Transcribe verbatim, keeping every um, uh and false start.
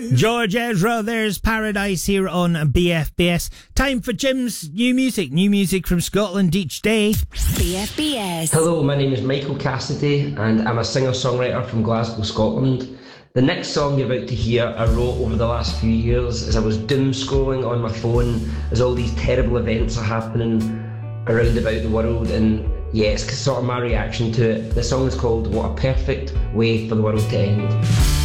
George Ezra, there's Paradise here on B F B S. Time for Jim's new music. New music from Scotland each day. B F B S. Hello, my name is Michael Cassidy and I'm a singer-songwriter from Glasgow, Scotland. The next song you're about to hear I wrote over the last few years as I was doom scrolling on my phone as all these terrible events are happening around about the world, and yeah, it's sort of my reaction to it. The song is called What a Perfect Way for the World to End.